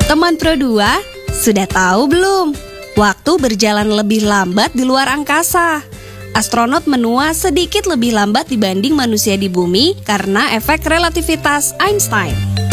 Teman Pro 2, sudah tahu belum? Waktu berjalan lebih lambat di luar angkasa. Astronot menua sedikit lebih lambat dibanding manusia di bumi karena efek relativitas Einstein.